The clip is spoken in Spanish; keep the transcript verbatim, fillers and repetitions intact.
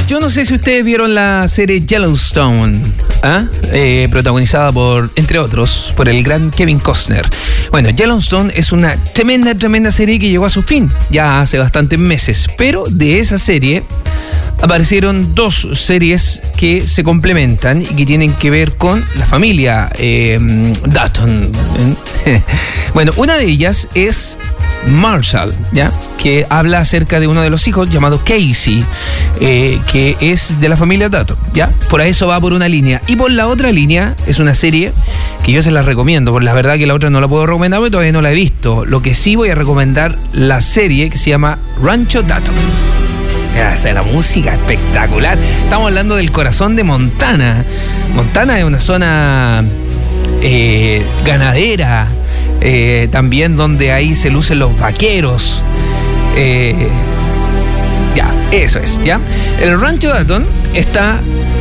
Yo no sé si ustedes vieron la serie Yellowstone, ¿ah? eh, protagonizada por, entre otros, por el gran Kevin Costner. Bueno, Yellowstone es una tremenda, tremenda serie que llegó a su fin ya hace bastantes meses, pero de esa serie aparecieron dos series que se complementan y que tienen que ver con la familia eh, Dutton. Bueno, una de ellas es Marshall, ¿ya? Que habla acerca de uno de los hijos llamado Casey, eh, que es de la familia Dutton, ¿ya? Por eso va por una línea. Y por la otra línea es una serie que yo se la recomiendo, por la verdad que la otra no la puedo recomendar porque todavía no la he visto. Lo que sí voy a recomendar la serie que se llama Rancho Dutton. Gracias, la música espectacular. Estamos hablando del corazón de Montana. Montana es una zona eh, ganadera, eh, también donde ahí se lucen los vaqueros. Eh, ya, eso es, ¿ya? El Rancho Dutton está